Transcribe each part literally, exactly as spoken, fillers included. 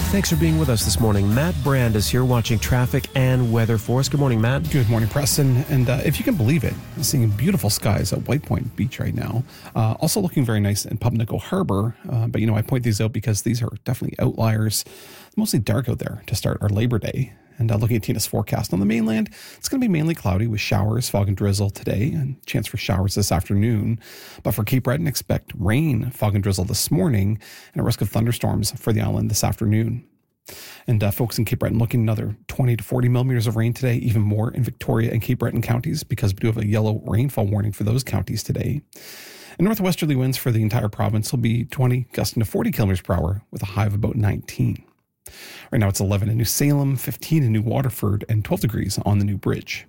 Thanks for being with us this morning. Matt Brand is here watching traffic and weather for us. Good morning, Matt. Good morning, Preston. And uh, if you can believe it, I'm seeing beautiful skies at White Point Beach right now. Uh, also looking very nice in Pubnico Harbor. Uh, but, you know, I point these out because these are definitely outliers. Mostly dark out there to start our Labor Day. And uh, looking at Tina's forecast on the mainland, it's going to be mainly cloudy with showers, fog and drizzle today, and chance for showers this afternoon. But for Cape Breton, expect rain, fog and drizzle this morning, and a risk of thunderstorms for the island this afternoon. And uh, folks in Cape Breton looking another twenty to forty millimeters of rain today, even more in Victoria and Cape Breton counties, because we do have a yellow rainfall warning for those counties today. And northwesterly winds for the entire province will be twenty, gusting to forty kilometers per hour with a high of about nineteen. Right now it's eleven in New Salem, fifteen in New Waterford, and twelve degrees on the New Bridge.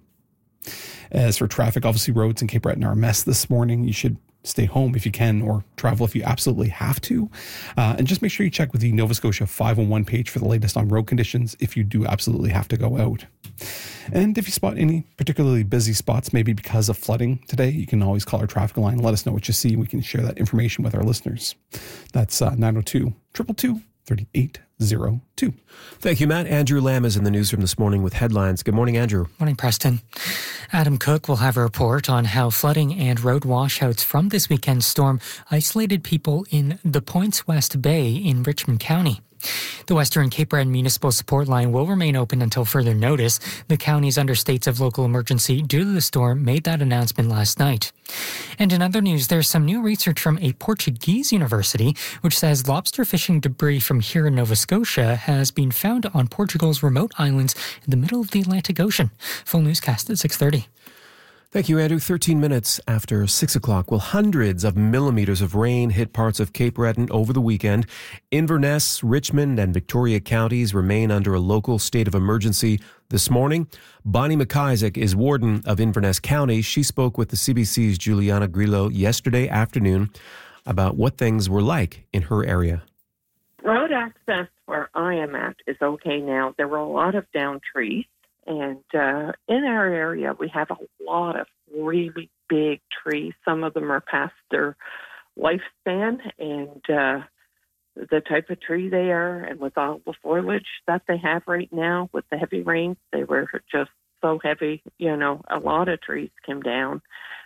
As for traffic, obviously roads in Cape Breton are a mess this morning. You should stay home if you can, or travel if you absolutely have to. Uh, and just make sure you check with the Nova Scotia five one one page for the latest on road conditions if you do absolutely have to go out. And if you spot any particularly busy spots, maybe because of flooding today, you can always call our traffic line and let us know what you see. We can share that information with our listeners. That's uh, nine oh two, two two two, three eight zero two. Thank you, Matt. Andrew Lamb is in the newsroom this morning with headlines. Good morning, Andrew. Morning, Preston. Adam Cook will have a report on how flooding and road washouts from this weekend's storm isolated people in the Points West Bay in Richmond County. The Western Cape Breton Municipal Support Line will remain open until further notice. The counties under states of local emergency due to the storm made that announcement last night. And in other news, there's some new research from a Portuguese university which says lobster fishing debris from here in Nova Scotia has been found on Portugal's remote islands in the middle of the Atlantic Ocean. Full newscast at six thirty. Thank you, Andrew. thirteen minutes after six o'clock. Well, hundreds of millimeters of rain hit parts of Cape Breton over the weekend. Inverness, Richmond, and Victoria counties remain under a local state of emergency this morning. Bonnie McIsaac is warden of Inverness County. She spoke with the C B C's Juliana Grillo yesterday afternoon about what things were like in her area. Road access where I am at is okay now. There were a lot of downed trees. And uh, in our area, we have a lot of really big trees. Some of them are past their lifespan, and uh, the type of tree they are, and with all the foliage that they have right now, with the heavy rains, they were just so heavy. You know, a lot of trees came down.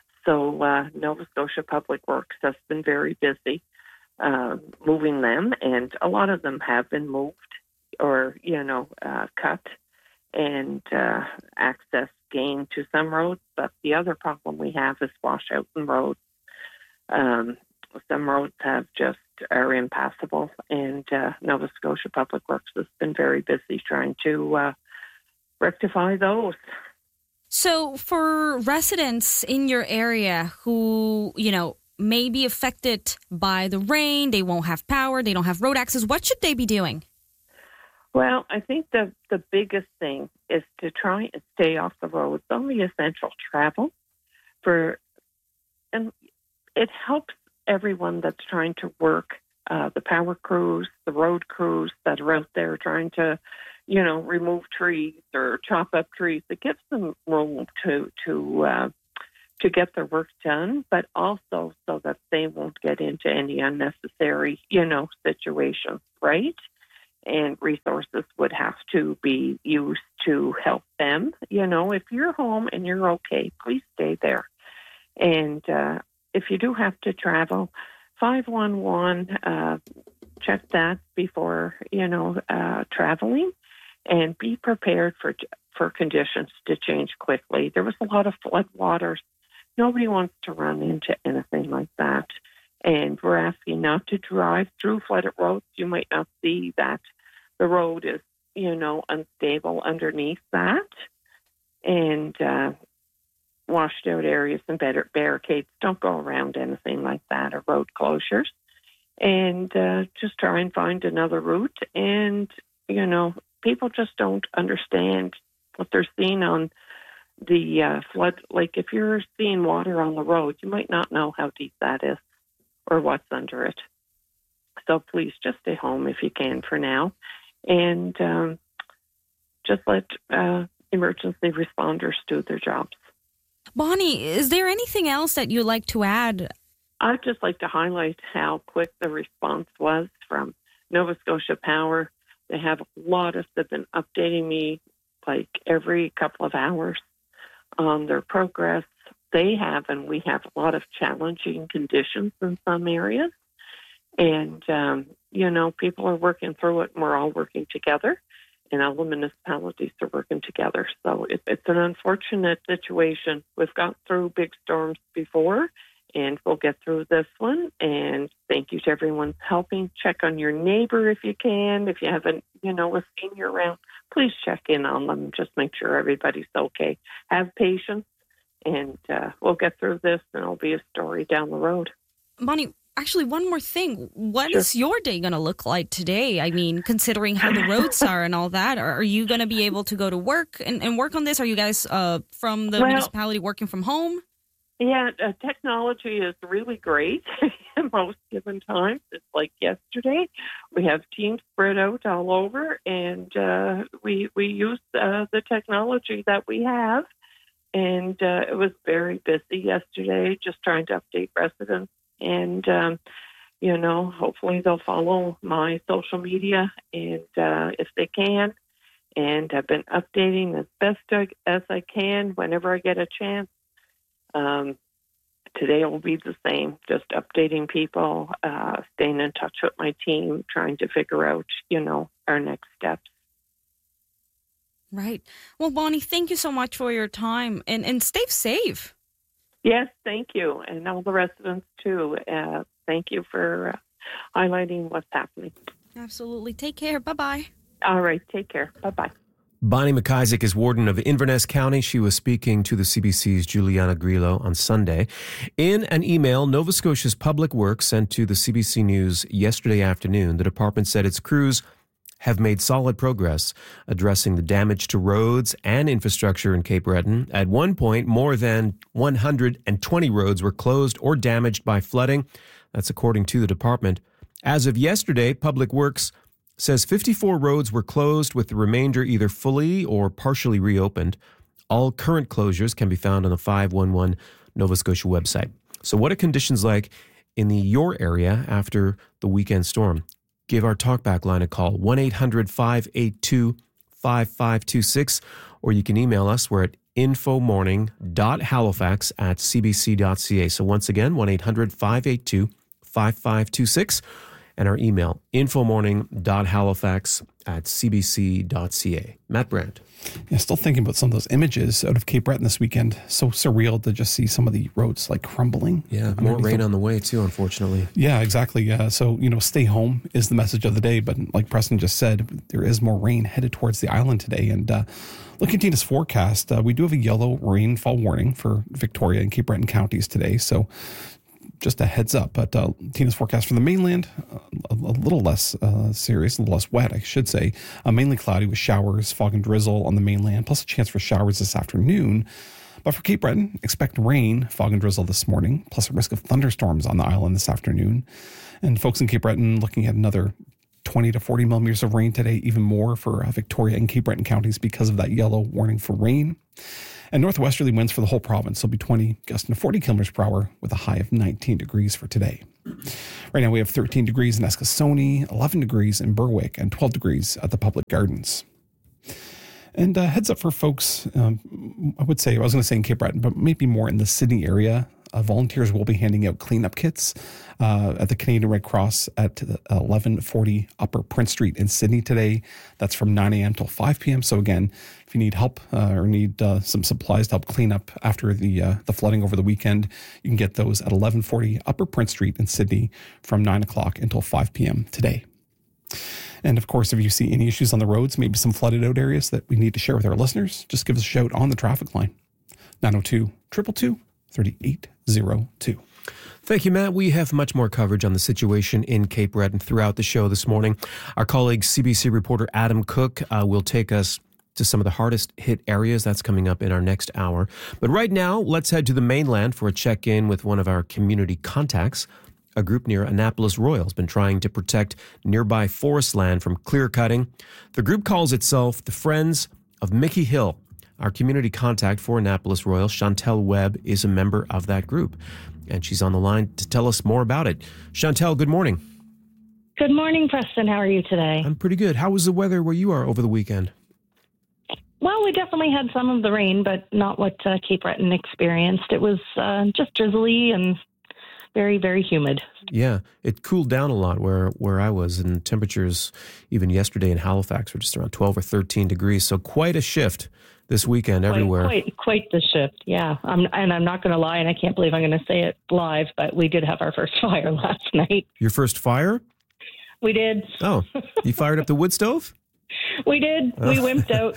So uh, Nova Scotia Public Works has been very busy uh, moving them, and a lot of them have been moved or, you know, uh, cut. And uh, access gained to some roads, but the other problem we have is washout in roads. Um, some roads have just are impassable, and uh, Nova Scotia Public Works has been very busy trying to uh, rectify those. So, for residents in your area who, you know, may be affected by the rain, they won't have power, they don't have road access, what should they be doing? Well, I think the, the biggest thing is to try and stay off the roads, only essential travel. For, and it helps everyone that's trying to work, uh, the power crews, the road crews that are out there trying to, you know, remove trees or chop up trees. It gives them room to to uh, to get their work done, but also so that they won't get into any unnecessary, you know, situations, right? And resources would have to be used to help them. You know, if you're home and you're okay, please stay there. And uh, if you do have to travel, five one one, uh, check that before, you know, uh, traveling, and be prepared for for conditions to change quickly. There was a lot of flood waters. Nobody wants to run into anything like that. And we're asking not to drive through flooded roads. You might not see that the road is, you know, unstable underneath that. And uh, washed out areas and better barricades. Don't go around anything like that, or road closures. And uh, just try and find another route. And, you know, people just don't understand what they're seeing on the uh, flood. Like if you're seeing water on the road, you might not know how deep that is or what's under it. So please just stay home if you can for now. And um, just let uh, emergency responders do their jobs. Bonnie, is there anything else that you'd like to add? I'd just like to highlight how quick the response was from Nova Scotia Power, They have a lot of, they've been updating me like every couple of hours on their progress. They have, and we have a lot of challenging conditions in some areas. And, um, you know, people are working through it, and we're all working together, and all the municipalities are working together. So it, it's an unfortunate situation. We've got through big storms before, and we'll get through this one. And thank you to everyone helping. Check on your neighbor if you can. If you haven't, you know, a senior around, please check in on them. Just make sure everybody's okay. Have patience, and uh, we'll get through this, and it'll be a story down the road. Bonnie, actually, one more thing. What Sure. is your day going to look like today? I mean, considering how the roads are and all that, are, are you going to be able to go to work and, and work on this? Are you guys uh, from the Well- municipality working from home? Yeah, uh, technology is really great at most given times. It's like yesterday. We have teams spread out all over, and uh, we we use uh, the technology that we have. And uh, it was very busy yesterday, just trying to update residents. And, um, you know, hopefully they'll follow my social media, and uh, if they can. And I've been updating as best I, as I can whenever I get a chance. Um, today will be the same, just updating people, uh, staying in touch with my team, trying to figure out, you know, our next steps. Right. Well, Bonnie, thank you so much for your time, and, and stay safe. Yes, thank you. And all the residents, too. Uh, thank you for uh, highlighting what's happening. Absolutely. Take care. Bye-bye. All right, take care. Bye-bye. Bonnie McIsaac is warden of Inverness County. She was speaking to the C B C's Juliana Grillo on Sunday. In an email, Nova Scotia's Public Works sent to the C B C News yesterday afternoon, the department said its crews have made solid progress addressing the damage to roads and infrastructure in Cape Breton. At one point, more than one hundred twenty roads were closed or damaged by flooding. That's according to the department. As of yesterday, Public Works says fifty-four roads were closed, with the remainder either fully or partially reopened. All current closures can be found on the five one one Nova Scotia website. So what are conditions like in the your area after the weekend storm? Give our talkback line a call, one eight hundred five eight two five five two six, or you can email us. We're at infomorning dot halifax at c b c dot c a. So once again, one eight hundred five eight two five five two six. And our email, infomorning dot halifax at c b c dot c a. Matt Brandt. Yeah, still thinking about some of those images out of Cape Breton this weekend. So surreal to just see some of the roads like crumbling. Yeah, more rain on the way too, unfortunately. Yeah, exactly. Uh, so, you know, stay home is the message of the day. But like Preston just said, there is more rain headed towards the island today. And uh, looking at Tina's forecast, uh, we do have a yellow rainfall warning for Victoria and Cape Breton counties today. So just a heads up. But uh, Tina's forecast for the mainland, uh, a, a little less uh, serious, a little less wet, I should say. Uh, mainly cloudy with showers, fog and drizzle on the mainland, plus a chance for showers this afternoon. But for Cape Breton, expect rain, fog and drizzle this morning, plus a risk of thunderstorms on the island this afternoon. And folks in Cape Breton looking at another twenty to forty millimeters of rain today, even more for uh, Victoria and Cape Breton counties because of that yellow warning for rain. And northwesterly winds for the whole province will be twenty, gusting to forty kilometers per hour with a high of nineteen degrees for today. Right now we have thirteen degrees in Eskasoni, eleven degrees in Berwick, and twelve degrees at the Public Gardens. And uh, heads up for folks, um, I would say, I was going to say in Cape Breton, but maybe more in the Sydney area. Uh, volunteers will be handing out cleanup kits uh, at the Canadian Red Cross at eleven forty Upper Prince Street in Sydney today. That's from nine a.m. till five p.m. So again, if you need help uh, or need uh, some supplies to help clean up after the uh, the flooding over the weekend, you can get those at eleven forty Upper Prince Street in Sydney from nine o'clock until five p.m. today. And of course, if you see any issues on the roads, maybe some flooded out areas that we need to share with our listeners, just give us a shout on the traffic line, nine oh two, two two two, three eight zero two. Thank you, Matt. We have much more coverage on the situation in Cape Breton throughout the show this morning. Our colleague, C B C reporter Adam Cook, uh, will take us to some of the hardest hit areas. That's coming up in our next hour. But right now, let's head to the mainland for a check-in with one of our community contacts. A group near Annapolis Royal has been trying to protect nearby forest land from clear cutting. The group calls itself the Friends of Mickey Hill. Our community contact for Annapolis Royal, Chantel Webb, is a member of that group, and she's on the line to tell us more about it. Chantel, good morning. Good morning, Preston. How are you today? I'm pretty good. How was the weather where you are over the weekend? Well, we definitely had some of the rain, but not what uh, Cape Breton experienced. It was uh, just drizzly and very, very humid. Yeah, it cooled down a lot where, where I was, and temperatures even yesterday in Halifax were just around twelve or thirteen degrees. So quite a shift this weekend Quite, everywhere. Quite, quite the shift, yeah. Um, and I'm not going to lie, and I can't believe I'm going to say it live, but we did have our first fire last night. Your first fire? We did. Oh, you fired up the wood stove? We did. Oh. We wimped out.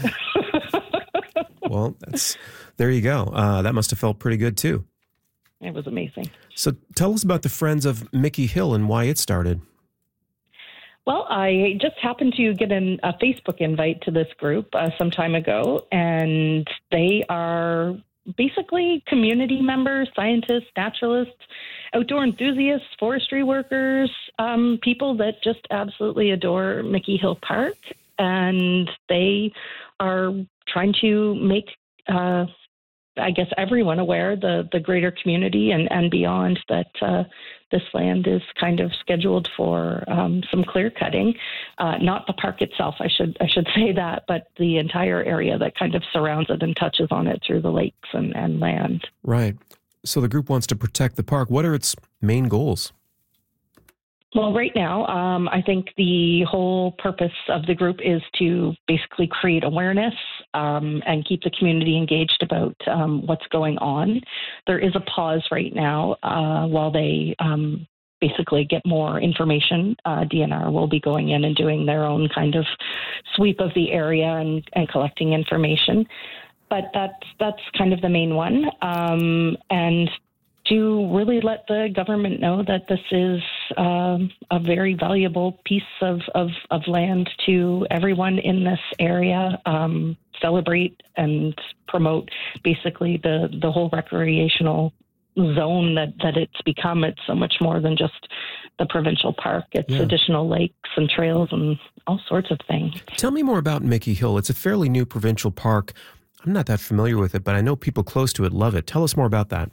Well, that's there you go. Uh, that must have felt pretty good too. It was amazing. So tell us about the Friends of Mickey Hill and why it started. Well, I just happened to get an, a Facebook invite to this group uh, some time ago, and they are basically community members, scientists, naturalists, outdoor enthusiasts, forestry workers, um, people that just absolutely adore Mickey Hill Park, and they are trying to make uh, I guess everyone aware, the, the greater community and, and beyond, that uh, this land is kind of scheduled for um, some clear cutting. Uh, not the park itself, I should I should say that, but the entire area that kind of surrounds it and touches on it through the lakes and, and land. Right. So the group wants to protect the park. What are its main goals? Well, right now, um, I think the whole purpose of the group is to basically create awareness um, and keep the community engaged about um, what's going on. There is a pause right now uh, while they um, basically get more information. Uh, D N R will be going in and doing their own kind of sweep of the area and, and collecting information. But that's, that's kind of the main one. Um, and to really let the government know that this is um, a very valuable piece of, of, of land to everyone in this area, um, celebrate and promote basically the, the whole recreational zone that, that it's become. It's so much more than just the provincial park. It's yeah. additional lakes and trails and all sorts of things. Tell me more about Mickey Hill. It's a fairly new provincial park. I'm not that familiar with it, but I know people close to it love it. Tell us more about that.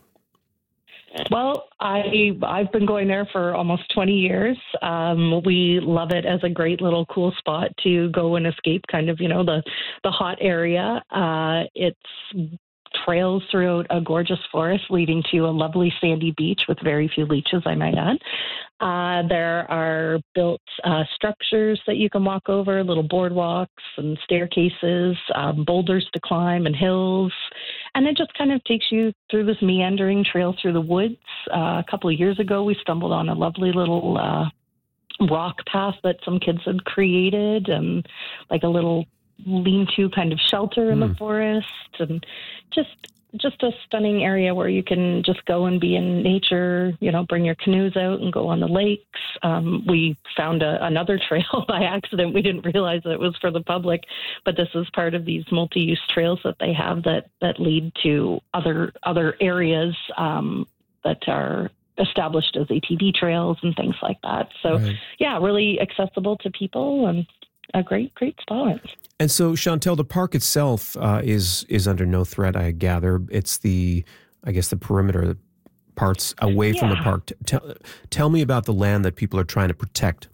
Well, I, I've been going there for almost twenty years. Um, we love it as a great little cool spot to go and escape kind of, you know, the, the hot area. Uh, it's trails throughout a gorgeous forest leading to a lovely sandy beach with very few leeches, I might add. Uh, there are built uh, structures that you can walk over, little boardwalks and staircases, um, boulders to climb and hills. And it just kind of takes you through this meandering trail through the woods. Uh, a couple of years ago, we stumbled on a lovely little uh, rock path that some kids had created, and like a little lean-to kind of shelter in mm. the forest, and just just a stunning area where you can just go and be in nature, you know, bring your canoes out and go on the lakes. Um, we found a, another trail by accident. We didn't realize that it was for the public, but this is part of these multi-use trails that they have that, that lead to other, other areas um, that are established as A T V trails and things like that. So right. yeah, really accessible to people and a great, great spot. And so, Chantel, the park itself uh, is is under no threat, I gather. It's the, I guess, the perimeter parts away yeah. from the park. Tell, tell me about the land that people are trying to protect.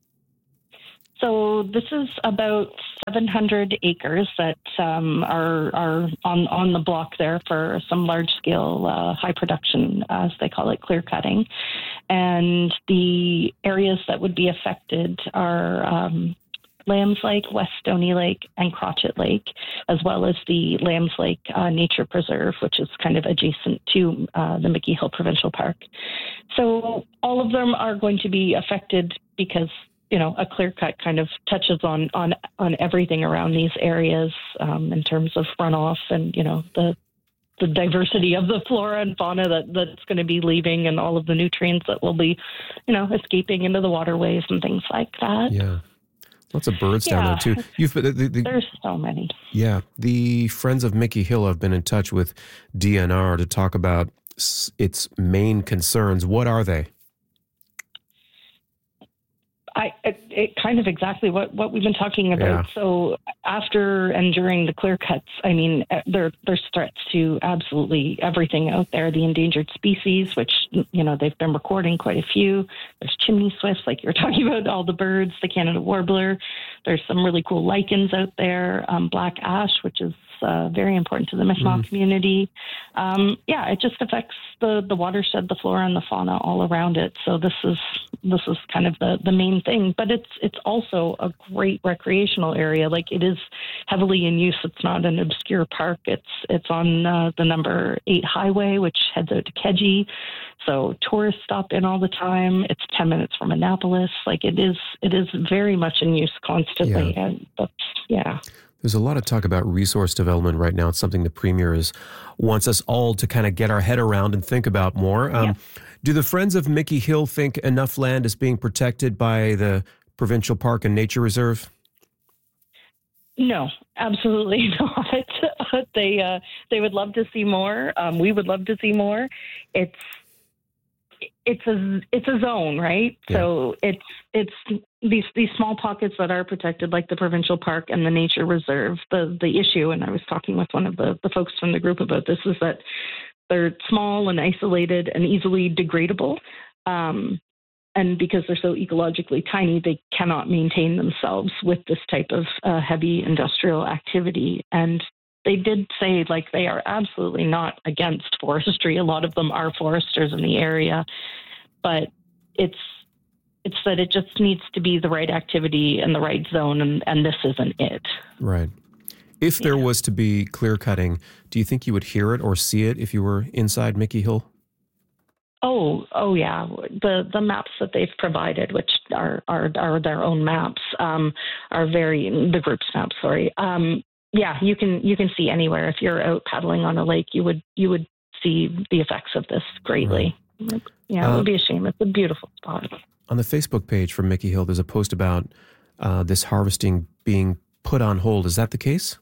So this is about seven hundred acres that um, are are on, on the block there for some large-scale uh, high production, as they call it, clear cutting. And the areas that would be affected are Um, Lambs Lake, West Stony Lake, and Crotchet Lake, as well as the Lambs Lake uh, Nature Preserve, which is kind of adjacent to uh, the Mickey Hill Provincial Park. So all of them are going to be affected because, you know, a clear cut kind of touches on on, on everything around these areas um, in terms of runoff and, you know, the the diversity of the flora and fauna that, that's going to be leaving and all of the nutrients that will be, you know, escaping into the waterways and things like that. Yeah. Lots of birds yeah. down there, too. You've, the, the, the, There's so many. Yeah. The Friends of Mickey Hill have been in touch with D N R to talk about its main concerns. What are they? I it, it kind of exactly what, what we've been talking about. Yeah. So after and during the clear cuts, I mean, there there's threats to absolutely everything out there. The endangered species, which, you know, they've been recording quite a few. There's chimney swifts, like you were talking about, all the birds, the Canada warbler. There's some really cool lichens out there. Um, black ash, which is uh, very important to the Mi'kmaq mm. community. Um, yeah, it just affects the, the watershed, the flora and the fauna all around it. So this is this is kind of the, the main thing. But it's it's also a great recreational area. Like, it is heavily in use. It's not an obscure park. It's it's on uh, the number eight highway, which heads out to Keji. So tourists stop in all the time. It's ten minutes from Annapolis. Like, it is it is very much in use constantly. Yeah. And that's, yeah. There's a lot of talk about resource development right now. It's something the Premier is wants us all to kind of get our head around and think about more. Um, yeah. Do the Friends of Mickey Hill think enough land is being protected by the Provincial Park and Nature Reserve? No, absolutely not. they uh, they would love to see more. Um, we would love to see more. It's it's a it's a zone, right? Yeah. So it's it's these these small pockets that are protected, like the provincial park and the nature reserve. The the issue, and I was talking with one of the, the folks from the group about this, is that they're small and isolated and easily degradable. Um, and because they're so ecologically tiny, they cannot maintain themselves with this type of uh, heavy industrial activity. And they did say, like, they are absolutely not against forestry. A lot of them are foresters in the area, but it's it's that it just needs to be the right activity in the right zone, and, and this isn't it. Right. If there yeah. was to be clear cutting, do you think you would hear it or see it if you were inside Mickey Hill? Oh, oh yeah. The the maps that they've provided, which are are, are their own maps, um, are very the group's maps. Sorry. Um, yeah, you can you can see anywhere. If you're out paddling on a lake, you would you would see the effects of this greatly. Right. Yeah, it uh, would be a shame. It's a beautiful spot. On the Facebook page for Mickey Hill, there's a post about uh, this harvesting being put on hold. Is that the case?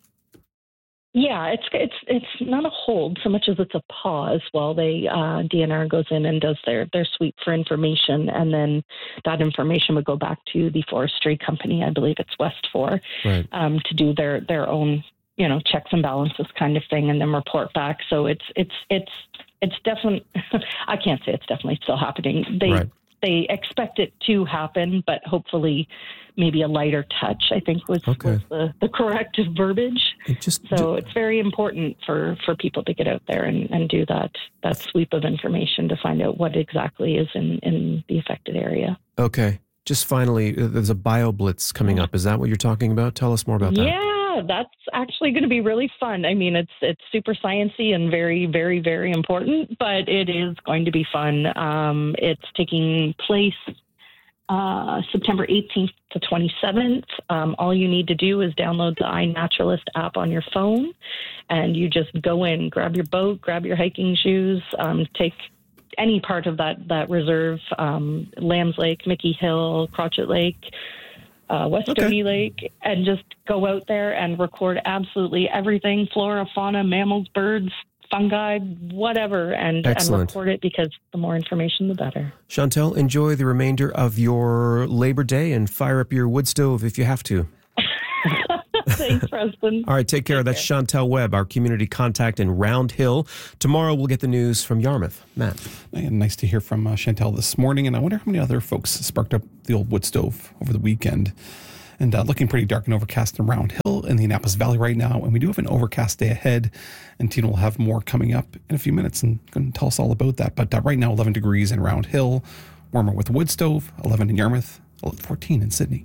Yeah, it's it's it's not a hold so much as it's a pause while they uh, D N R goes in and does their, their sweep for information, and then that information would go back to the forestry company. I believe it's West Four, right. um, to do their, their own, you know, checks and balances kind of thing, and then report back. So it's it's it's it's definitely I can't say it's definitely still happening. They right. they expect it to happen, but hopefully maybe a lighter touch, I think was, okay. was the, the correct verbiage. It just, so d- it's very important for, for people to get out there and, and do that, that sweep of information to find out what exactly is in, in the affected area. Okay. Just finally, there's a BioBlitz coming up. Is that what you're talking about? Tell us more about that. Yeah, that's actually going to be really fun. I mean, it's it's super sciencey and very, very, very important, but it is going to be fun. Um, it's taking place Uh, September eighteenth to twenty-seventh. Um, all you need to do is download the iNaturalist app on your phone, and you just go in, grab your boat, grab your hiking shoes, um, take any part of that, that reserve, um, Lambs Lake, Mickey Hill, Crotchet Lake, uh, West okay. Stony Lake, and just go out there and record absolutely everything, flora, fauna, mammals, birds, fungi, whatever, and, and record it, because the more information, the better. Chantal, enjoy the remainder of your Labor Day and fire up your wood stove if you have to. Thanks, Preston. All right, take care. Take That's care. Chantal Webb, our community contact in Round Hill. Tomorrow we'll get the news from Yarmouth. Matt. And nice to hear from uh, Chantal this morning, and I wonder how many other folks sparked up the old wood stove over the weekend. And uh, looking pretty dark and overcast in Round Hill in the Annapolis Valley right now. And we do have an overcast day ahead. And Tina will have more coming up in a few minutes and going to tell us all about that. But uh, right now, eleven degrees in Round Hill. Warmer with the wood stove. eleven in Yarmouth. fourteen in Sydney.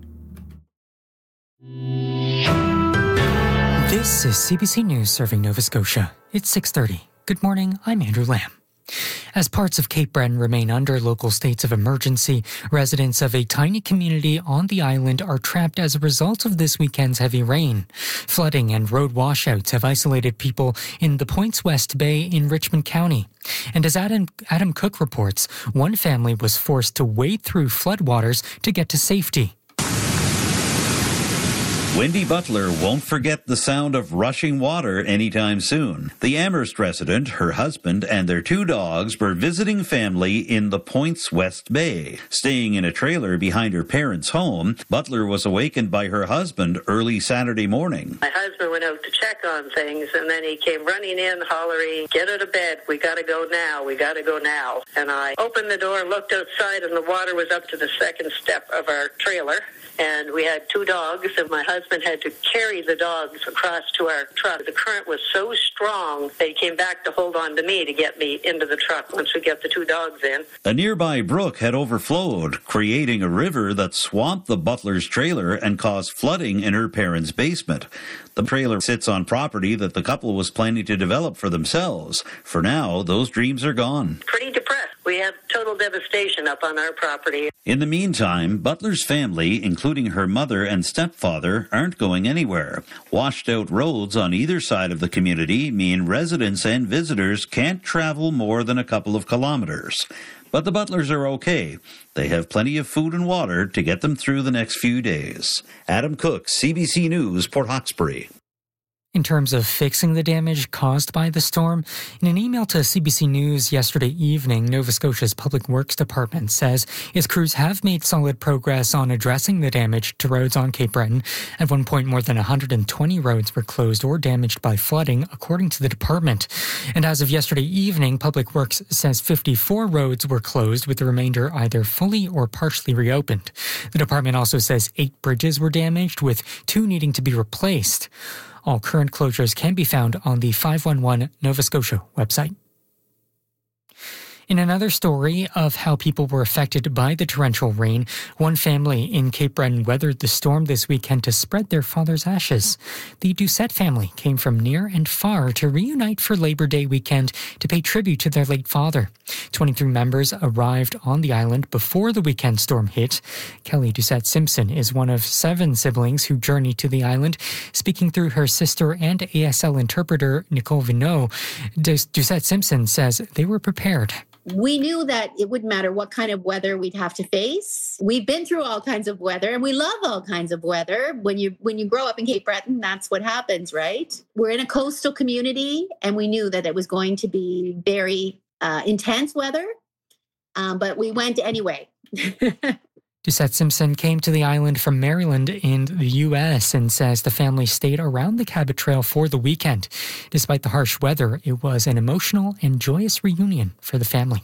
This is C B C News serving Nova Scotia. It's six thirty. Good morning, I'm Andrew Lamb. As parts of Cape Breton remain under local states of emergency, residents of a tiny community on the island are trapped as a result of this weekend's heavy rain. Flooding and road washouts have isolated people in the Points West Bay in Richmond County. And as Adam, Adam Cook reports, one family was forced to wade through floodwaters to get to safety. Wendy Butler won't forget the sound of rushing water anytime soon. The Amherst resident, her husband, and their two dogs were visiting family in the Points West Bay. Staying in a trailer behind her parents' home, Butler was awakened by her husband early Saturday morning. My husband went out to check on things, and then he came running in, hollering, "Get out of bed, we gotta go now, we gotta go now." And I opened the door, looked outside, and the water was up to the second step of our trailer. And we had two dogs, and my husband had to carry the dogs across to our truck. The current was so strong, they came back to hold on to me to get me into the truck once we get the two dogs in. A nearby brook had overflowed, creating a river that swamped the Butler's trailer and caused flooding in her parents' basement. The trailer sits on property that the couple was planning to develop for themselves. For now, those dreams are gone. Pretty depressed. We have total devastation up on our property. In the meantime, Butler's family, including her mother and stepfather, aren't going anywhere. Washed-out roads on either side of the community mean residents and visitors can't travel more than a couple of kilometers. But the Butlers are okay. They have plenty of food and water to get them through the next few days. Adam Cook, C B C News, Port Hawkesbury. In terms of fixing the damage caused by the storm, in an email to C B C News yesterday evening, Nova Scotia's Public Works Department says its crews have made solid progress on addressing the damage to roads on Cape Breton. At one point, more than one hundred twenty roads were closed or damaged by flooding, according to the department. And as of yesterday evening, Public Works says fifty-four roads were closed, with the remainder either fully or partially reopened. The department also says eight bridges were damaged, with two needing to be replaced. All current closures can be found on the five one one Nova Scotia website. In another story of how people were affected by the torrential rain, one family in Cape Breton weathered the storm this weekend to spread their father's ashes. The Doucette family came from near and far to reunite for Labor Day weekend to pay tribute to their late father. twenty-three members arrived on the island before the weekend storm hit. Kelly Doucette Simpson is one of seven siblings who journeyed to the island. Speaking through her sister and A S L interpreter Nicole Vinot, Doucette Simpson says they were prepared. We knew that it wouldn't matter what kind of weather we'd have to face. We've been through all kinds of weather, and we love all kinds of weather. When you when you grow up in Cape Breton, that's what happens, right? We're in a coastal community, and we knew that it was going to be very uh, intense weather, um, but we went anyway. Doucette Simpson came to the island from Maryland in the U S and says the family stayed around the Cabot Trail for the weekend. Despite the harsh weather, it was an emotional and joyous reunion for the family.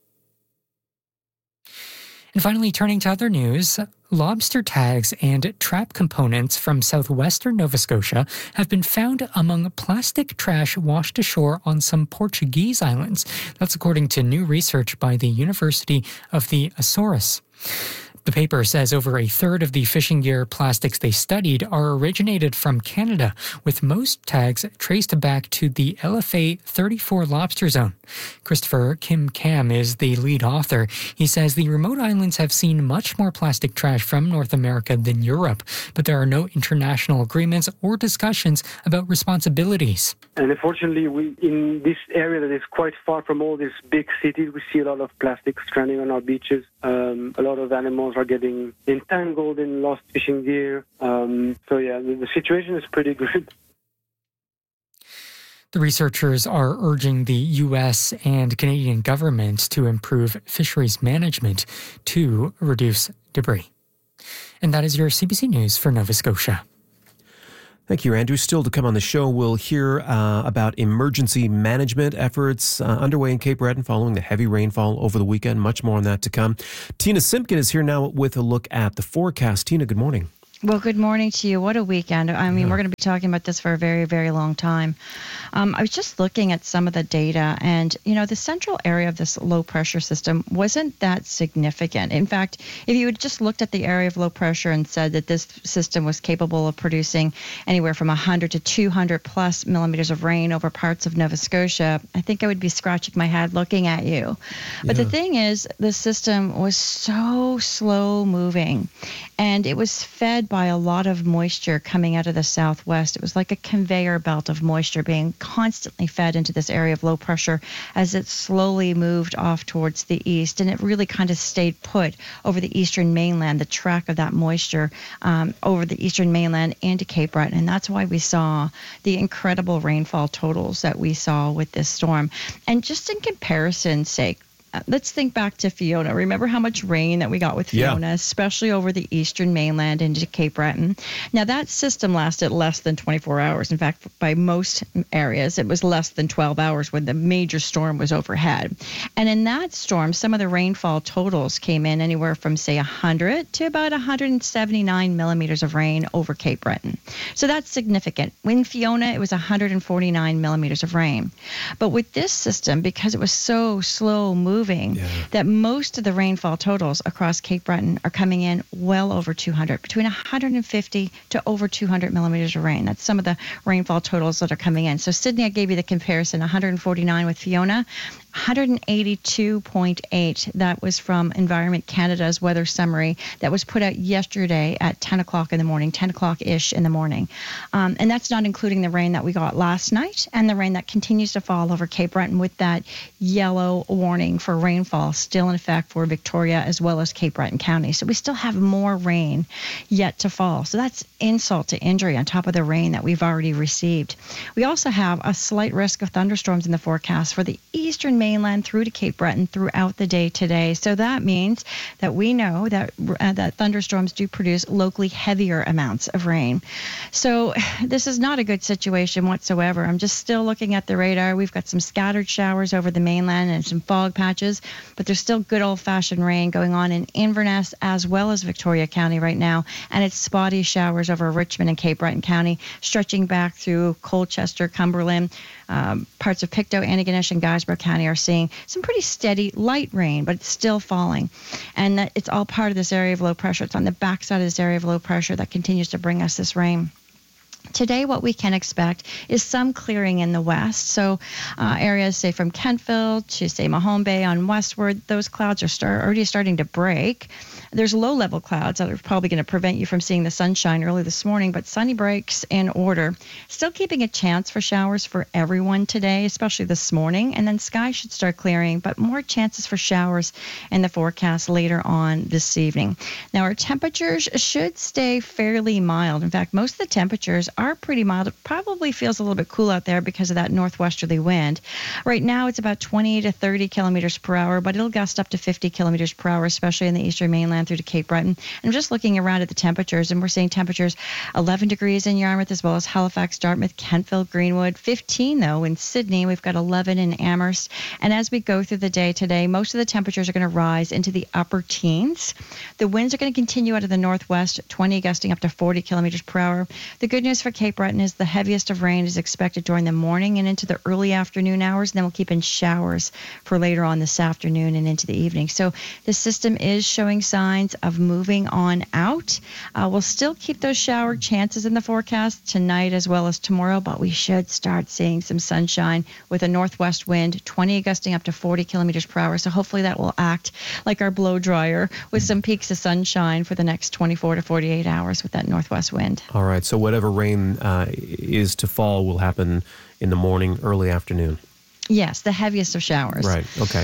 And finally, turning to other news, lobster tags and trap components from southwestern Nova Scotia have been found among plastic trash washed ashore on some Portuguese islands. That's according to new research by the University of the Azores. The paper says over a third of the fishing gear plastics they studied are originated from Canada, with most tags traced back to the L F A thirty-four lobster zone. Christopher Kim Cam is the lead author. He says the remote islands have seen much more plastic trash from North America than Europe, but there are no international agreements or discussions about responsibilities. And unfortunately, we in this area that is quite far from all these big cities, we see a lot of plastic stranding on our beaches. Um, a lot of animals are getting entangled in lost fishing gear. Um, so yeah, the, the situation is pretty good. The researchers are urging the U S and Canadian governments to improve fisheries management to reduce debris. And that is your C B C News for Nova Scotia. Thank you, Andrew. Still to come on the show, we'll hear uh, about emergency management efforts uh, underway in Cape Breton following the heavy rainfall over the weekend. Much more on that to come. Tina Simpkin is here now with a look at the forecast. Tina, good morning. Well, good morning to you. What a weekend. I mean, yeah. We're going to be talking about this for a very, very long time. Um, I was just looking at some of the data, and, you know, the central area of this low pressure system wasn't that significant. In fact, if you had just looked at the area of low pressure and said that this system was capable of producing anywhere from one hundred to two hundred plus millimeters of rain over parts of Nova Scotia, I think I would be scratching my head looking at you. But yeah. The thing is, the system was so slow moving, and it was fed fed by a lot of moisture coming out of the southwest. It was like a conveyor belt of moisture being constantly fed into this area of low pressure as it slowly moved off towards the east. And it really kind of stayed put over the eastern mainland, the track of that moisture um, over the eastern mainland into Cape Breton. And that's why we saw the incredible rainfall totals that we saw with this storm. And just in comparison's sake, let's think back to Fiona. Remember how much rain that we got with Fiona, yeah. especially over the eastern mainland into Cape Breton. Now, that system lasted less than twenty-four hours. In fact, by most areas, it was less than twelve hours when the major storm was overhead. And in that storm, some of the rainfall totals came in anywhere from, say, one hundred to about one hundred seventy-nine millimeters of rain over Cape Breton. So that's significant. When Fiona, it was one hundred forty-nine millimeters of rain. But with this system, because it was so slow moving, Yeah. that most of the rainfall totals across Cape Breton are coming in well over two hundred, between one hundred fifty to over two hundred millimeters of rain. That's some of the rainfall totals that are coming in. So Sydney, I gave you the comparison, one hundred forty-nine with Fiona, one hundred eighty-two point eight. That was from Environment Canada's weather summary that was put out yesterday at ten o'clock in the morning, ten o'clock-ish in the morning. Um, and that's not including the rain that we got last night and the rain that continues to fall over Cape Breton with that yellow warning for rainfall still in effect for Victoria as well as Cape Breton County. So we still have more rain yet to fall. So that's insult to injury on top of the rain that we've already received. We also have a slight risk of thunderstorms in the forecast for the eastern mainland through to Cape Breton throughout the day today. So that means that we know that uh, that thunderstorms do produce locally heavier amounts of rain. So this is not a good situation whatsoever. I'm just still looking at the radar. We've got some scattered showers over the mainland and some fog patches, but there's still good old-fashioned rain going on in Inverness as well as Victoria County right now, and it's spotty showers over Richmond and Cape Breton County, stretching back through Colchester, Cumberland. Um, parts of Pictou, Antigonish, and Guysborough County are seeing some pretty steady light rain, but it's still falling. And that it's all part of this area of low pressure. It's on the backside of this area of low pressure that continues to bring us this rain. Today, what we can expect is some clearing in the west. So uh, areas, say, from Kentville to, say, Mahone Bay on westward, those clouds are start, already starting to break. There's low-level clouds that are probably going to prevent you from seeing the sunshine early this morning, but sunny breaks in order. Still keeping a chance for showers for everyone today, especially this morning, and then skies should start clearing, but more chances for showers in the forecast later on this evening. Now, our temperatures should stay fairly mild. In fact, most of the temperatures are pretty mild. It probably feels a little bit cool out there because of that northwesterly wind. Right now, it's about twenty to thirty kilometers per hour, but it'll gust up to fifty kilometers per hour, especially in the eastern mainland through to Cape Breton. I'm just looking around at the temperatures, and we're seeing temperatures eleven degrees in Yarmouth as well as Halifax, Dartmouth, Kentville, Greenwood. fifteen, though, in Sydney. We've got eleven in Amherst. And as we go through the day today, most of the temperatures are going to rise into the upper teens. The winds are going to continue out of the northwest, twenty gusting up to forty kilometers per hour. The good news for Cape Breton is the heaviest of rain is expected during the morning and into the early afternoon hours, and then we'll keep in showers for later on this afternoon and into the evening. So the system is showing signs of moving on out. Uh, we'll still keep those shower chances in the forecast tonight as well as tomorrow, but we should start seeing some sunshine with a northwest wind, twenty gusting up to forty kilometers per hour. So hopefully that will act like our blow dryer with some peaks of sunshine for the next twenty-four to forty-eight hours with that northwest wind. All right. So whatever rain uh, is to fall will happen in the morning, early afternoon. Yes, the heaviest of showers. Right. Okay.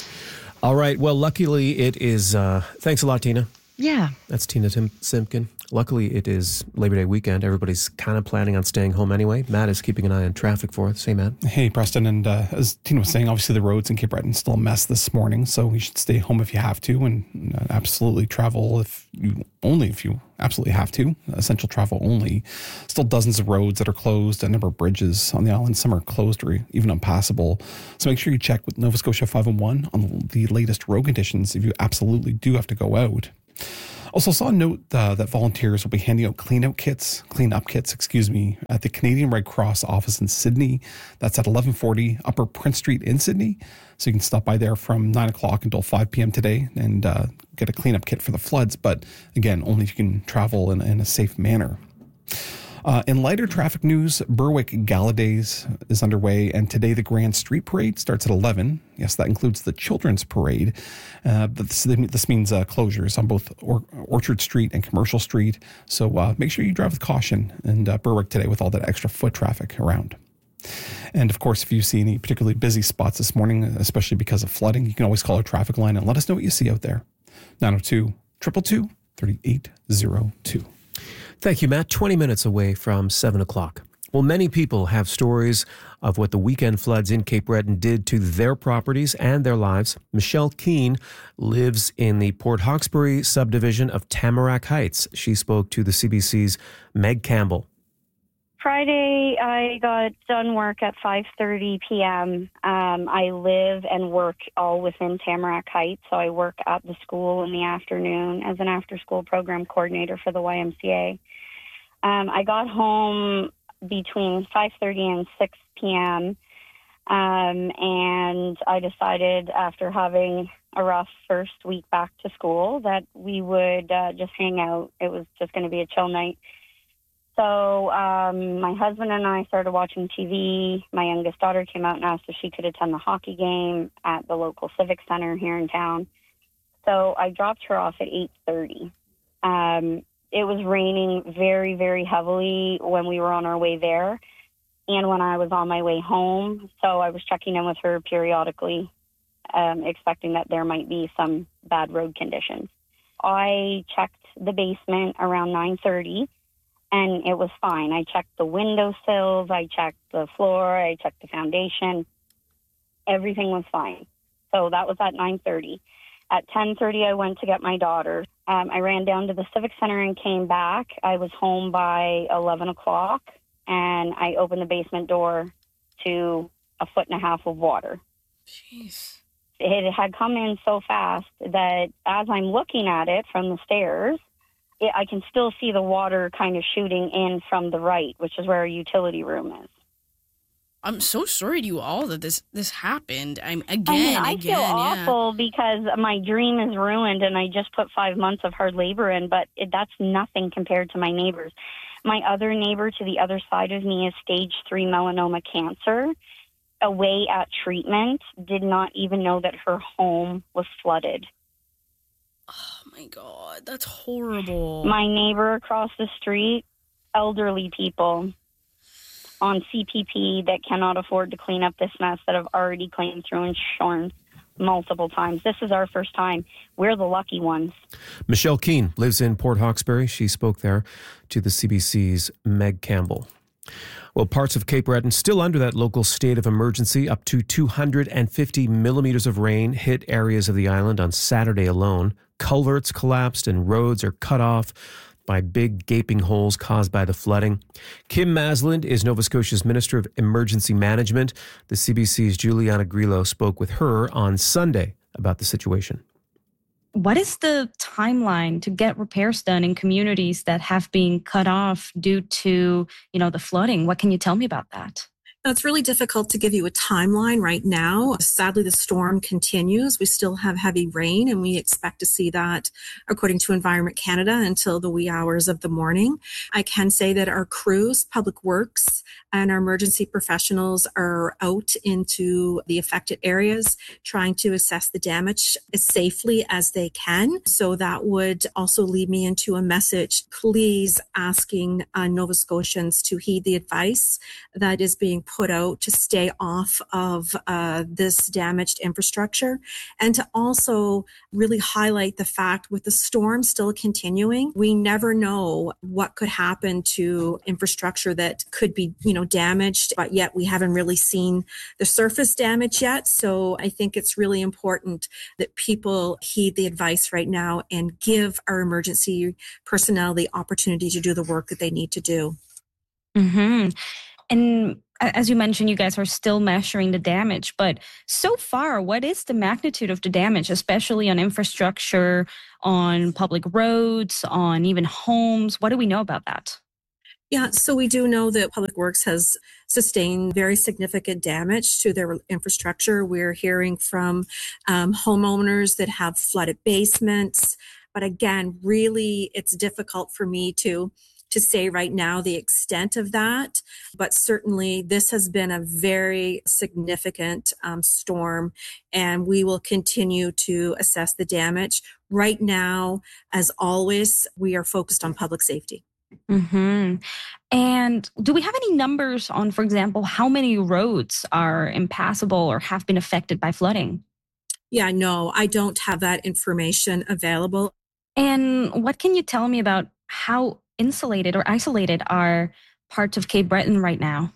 All right. Well, luckily it is. Uh, thanks a lot, Tina. Yeah. That's Tina Tim- Simpkin. Luckily, it is Labor Day weekend. Everybody's kind of planning on staying home anyway. Matt is keeping an eye on traffic for us. Hey, Matt. Hey, Preston. And uh, as Tina was saying, obviously the roads in Cape Breton still a mess this morning, so you should stay home if you have to, and uh, absolutely travel if you only if you absolutely have to. Essential travel only. Still dozens of roads that are closed, a number of bridges on the island. Some are closed or even impassable. So make sure you check with Nova Scotia five one one on the latest road conditions if you absolutely do have to go out. Also saw a note uh, that volunteers will be handing out clean-out kits, clean-up kits, excuse me, at the Canadian Red Cross office in Sydney. That's at eleven forty Upper Prince Street in Sydney. So you can stop by there from nine o'clock until five p.m. today and uh, get a clean-up kit for the floods. But again, only if you can travel in, in a safe manner. Uh, in lighter traffic news, Berwick Gala Days is underway, and today the Grand Street Parade starts at eleven. Yes, that includes the Children's Parade. Uh, but this, this means uh, closures on both or- Orchard Street and Commercial Street. So uh, make sure you drive with caution in uh, Berwick today with all that extra foot traffic around. And of course, if you see any particularly busy spots this morning, especially because of flooding, you can always call our traffic line and let us know what you see out there. nine oh two, two two two, three eight zero two. Thank you, Matt. twenty minutes away from seven o'clock. Well, many people have stories of what the weekend floods in Cape Breton did to their properties and their lives. Michelle Keane lives in the Port Hawkesbury subdivision of Tamarack Heights. She spoke to the C B C's Meg Campbell. Friday, I got done work at five thirty p.m. Um, I live and work all within Tamarack Heights, so I work at the school in the afternoon as an after-school program coordinator for the Y M C A. Um, I got home between five thirty and six p.m., um, and I decided after having a rough first week back to school that we would uh, just hang out. It was just going to be a chill night. So um, my husband and I started watching T V. My youngest daughter came out and asked if she could attend the hockey game at the local civic center here in town. So I dropped her off at eight thirty. Um, it was raining very, very heavily when we were on our way there and when I was on my way home. So I was checking in with her periodically, um, expecting that there might be some bad road conditions. I checked the basement around nine thirty. And it was fine. I checked the windowsills, I checked the floor, I checked the foundation. Everything was fine. So that was at nine thirty. At ten thirty, I went to get my daughter. Um, I ran down to the Civic Center and came back. I was home by eleven o'clock, and I opened the basement door to a foot and a half of water. Jeez. It had come in so fast that as I'm looking at it from the stairs, It, I can still see the water kind of shooting in from the right, which is where our utility room is. I'm so sorry to you all that this this happened. I'm again, I mean, I again, feel yeah. awful because my dream is ruined, and I just put five months of hard labor in. But it, that's nothing compared to my neighbors. My other neighbor to the other side of me is stage three melanoma cancer. Away at treatment, did not even know that her home was flooded. Oh my God, that's horrible. My neighbor across the street, elderly people on C P P that cannot afford to clean up this mess that have already claimed through insurance multiple times. This is our first time. We're the lucky ones. Michelle Keane lives in Port Hawkesbury. She spoke there to the C B C's Meg Campbell. Well, parts of Cape Breton still under that local state of emergency. Up to two hundred fifty millimeters of rain hit areas of the island on Saturday alone. Culverts collapsed and roads are cut off by big gaping holes caused by the flooding. Kim Masland is Nova Scotia's Minister of Emergency Management. The C B C's Juliana Grillo spoke with her on Sunday about the situation. What is the timeline to get repairs done in communities that have been cut off due to, you know, the flooding? What can you tell me about that? It's really difficult to give you a timeline right now. Sadly, the storm continues. We still have heavy rain, and we expect to see that, according to Environment Canada, until the wee hours of the morning. I can say that our crews, Public Works, and our emergency professionals are out into the affected areas trying to assess the damage as safely as they can. So that would also lead me into a message, please asking uh, Nova Scotians to heed the advice that is being put out to stay off of uh, this damaged infrastructure, and to also really highlight the fact with the storm still continuing, we never know what could happen to infrastructure that could be, you know, damaged, but yet we haven't really seen the surface damage yet. So I think it's really important that people heed the advice right now and give our emergency personnel the opportunity to do the work that they need to do. Mm-hmm. And as you mentioned, you guys are still measuring the damage, but so far, what is the magnitude of the damage, especially on infrastructure, on public roads, on even homes? What do we know about that? Yeah, so we do know that Public Works has sustained very significant damage to their infrastructure. We're hearing from um, homeowners that have flooded basements. But again, really, it's difficult for me to to to say right now the extent of that, but certainly this has been a very significant um, storm, and we will continue to assess the damage. Right now, as always, we are focused on public safety. Mm-hmm. And do we have any numbers on, for example, how many roads are impassable or have been affected by flooding? Yeah, no, I don't have that information available. And what can you tell me about how insulated or isolated are parts of Cape Breton right now?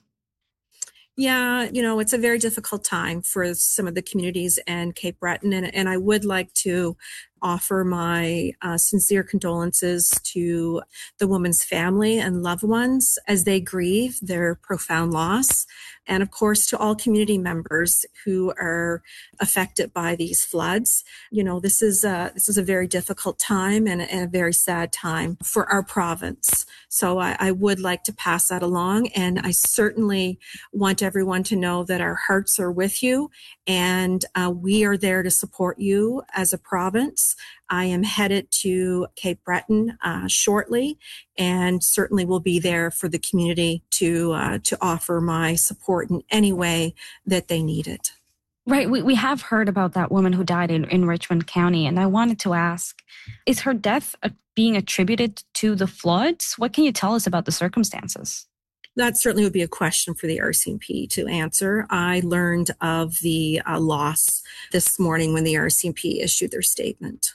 Yeah, you know, it's a very difficult time for some of the communities in Cape Breton, and, and I would like to offer my uh, sincere condolences to the woman's family and loved ones as they grieve their profound loss. And of course, to all community members who are affected by these floods. You know, this is a, this is a very difficult time and a, and a very sad time for our province. So I, I would like to pass that along. And I certainly want everyone to know that our hearts are with you, and uh, we are there to support you as a province. I am headed to Cape Breton uh, shortly, and certainly will be there for the community to uh, to offer my support in any way that they need it. Right. We, we have heard about that woman who died in, in Richmond County, and I wanted to ask, is her death being attributed to the floods? What can you tell us about the circumstances? That certainly would be a question for the R C M P to answer. I learned of the uh, loss this morning when the R C M P issued their statement.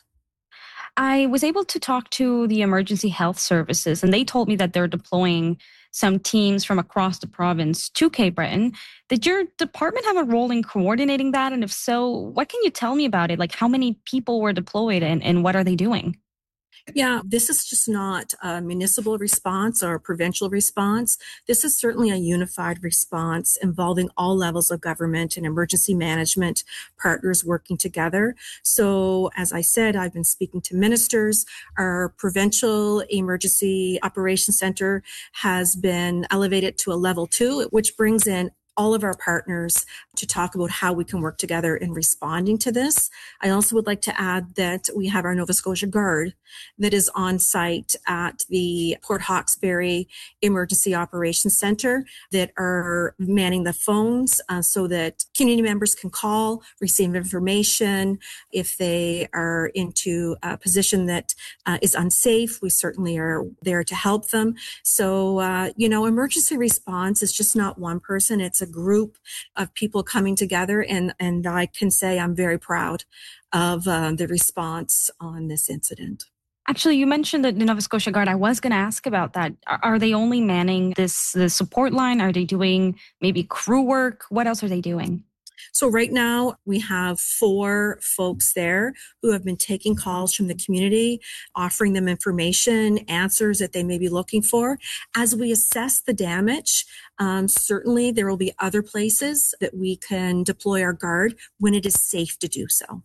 I was able to talk to the emergency health services, and they told me that they're deploying some teams from across the province to Cape Breton. Did your department have a role in coordinating that? And if so, what can you tell me about it? Like, how many people were deployed, and, and what are they doing? Yeah, this is just not a municipal response or a provincial response. This is certainly a unified response involving all levels of government and emergency management partners working together. So, as I said, I've been speaking to ministers. Our provincial emergency operations center has been elevated to a level two, which brings in all of our partners to talk about how we can work together in responding to this. I also would like to add that we have our Nova Scotia Guard that is on site at the Port Hawkesbury Emergency Operations Center that are manning the phones uh, so that community members can call, receive information. If they are into a position that uh, is unsafe, we certainly are there to help them. So, uh, you know, emergency response is just not one person. It's a group of people coming together, and, and I can say I'm very proud of uh, the response on this incident. Actually, you mentioned the Nova Scotia Guard. I was going to ask about that. Are, are they only manning this the support line? Are they doing maybe crew work? What else are they doing? So right now we have four folks there who have been taking calls from the community, offering them information, answers that they may be looking for. As we assess the damage, um, certainly there will be other places that we can deploy our guard when it is safe to do so.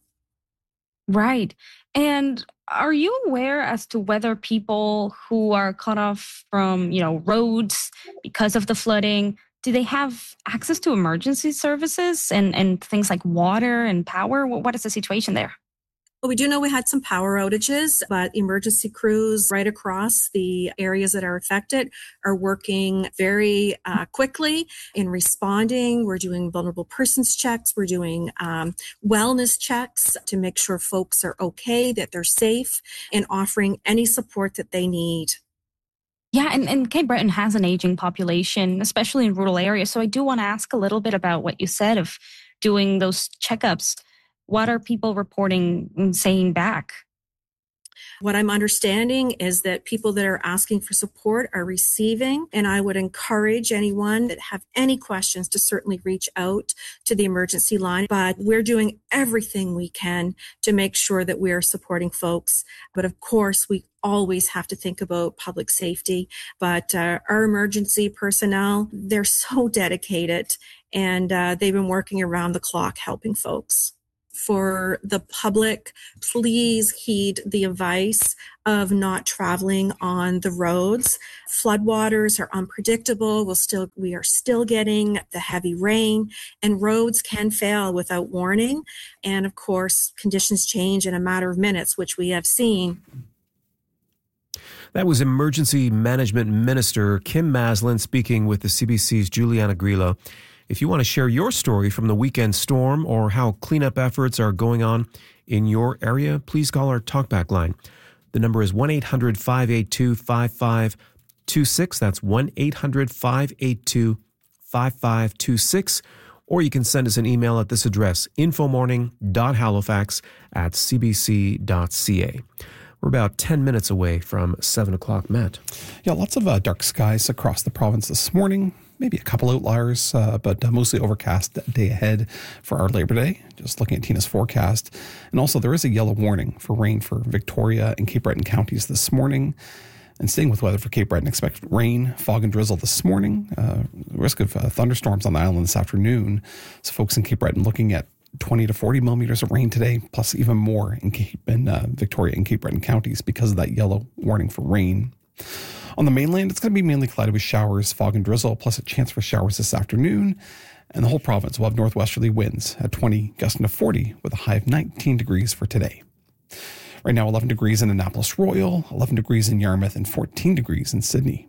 Right. And are you aware as to whether people who are cut off from, you know, roads because of the flooding, do they have access to emergency services and, and things like water and power? What is the situation there? Well, we do know we had some power outages, but emergency crews right across the areas that are affected are working very uh, quickly in responding. We're doing vulnerable persons checks. We're doing um, wellness checks to make sure folks are okay, that they're safe, and offering any support that they need. Yeah, and, and Cape Breton has an aging population, especially in rural areas. So I do want to ask a little bit about what you said of doing those checkups. What are people reporting and saying back? What I'm understanding is that people that are asking for support are receiving, and I would encourage anyone that have any questions to certainly reach out to the emergency line. But we're doing everything we can to make sure that we are supporting folks. But of course, we always have to think about public safety. But uh, our emergency personnel, they're so dedicated, and uh, they've been working around the clock helping folks. For the public, please heed the advice of not traveling on the roads. Floodwaters are unpredictable. We'll still, we are still getting the heavy rain, and roads can fail without warning. And of course, conditions change in a matter of minutes, which we have seen. That was Emergency Management Minister Kim Maslin speaking with the C B C's Juliana Grillo. If you want to share your story from the weekend storm or how cleanup efforts are going on in your area, please call our talkback line. The number is one eight hundred five eight two five five two six. That's one eight hundred five eight two five five two six. Or you can send us an email at this address, infomorning.halifax at cbc.ca. We're about ten minutes away from seven o'clock, Matt. Yeah, lots of uh, dark skies across the province this morning. Maybe a couple outliers, uh, but uh, mostly overcast day ahead for our Labor Day. Just looking at Tina's forecast. And also there is a yellow warning for rain for Victoria and Cape Breton counties this morning. And staying with weather for Cape Breton, expect rain, fog and drizzle this morning. Uh, risk of uh, thunderstorms on the island this afternoon. So folks in Cape Breton looking at twenty to forty millimeters of rain today, plus even more in Cape in uh, Victoria and Cape Breton counties because of that yellow warning for rain. On the mainland, it's going to be mainly cloudy with showers, fog and drizzle, plus a chance for showers this afternoon. And the whole province will have northwesterly winds at twenty, gusting to forty, with a high of nineteen degrees for today. Right now, eleven degrees in Annapolis Royal, eleven degrees in Yarmouth, and fourteen degrees in Sydney.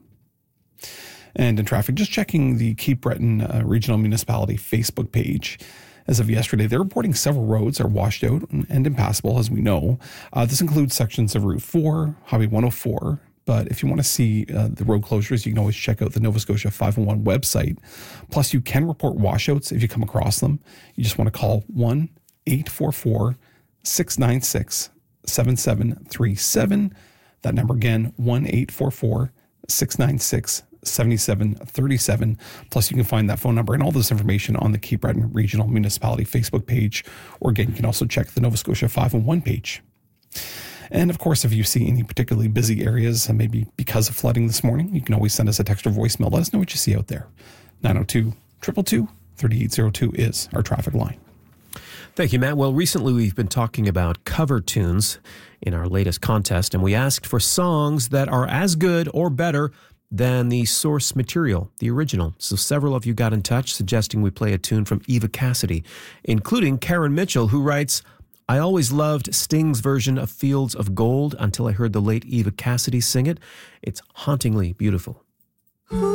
And in traffic, just checking the Cape Breton uh, Regional Municipality Facebook page. As of yesterday, they're reporting several roads are washed out and impassable, as we know. Uh, this includes sections of Route four, Highway one oh four. But if you want to see uh, the road closures, you can always check out the Nova Scotia five one one website. Plus, you can report washouts if you come across them. You just want to call one eight four four six nine six seven seven three seven. That number again, one eight four four six nine six seven seven three seven. Plus, you can find that phone number and all this information on the Cape Breton Regional Municipality Facebook page. Or again, you can also check the Nova Scotia five one one page. And of course, if you see any particularly busy areas, maybe because of flooding this morning, you can always send us a text or voicemail. Let us know what you see out there. nine oh two, two two two, three eight zero two is our traffic line. Thank you, Matt. Well, recently we've been talking about cover tunes in our latest contest, and we asked for songs that are as good or better than the source material, the original. So several of you got in touch suggesting we play a tune from Eva Cassidy, including Karen Mitchell, who writes, I always loved Sting's version of Fields of Gold until I heard the late Eva Cassidy sing it. It's hauntingly beautiful.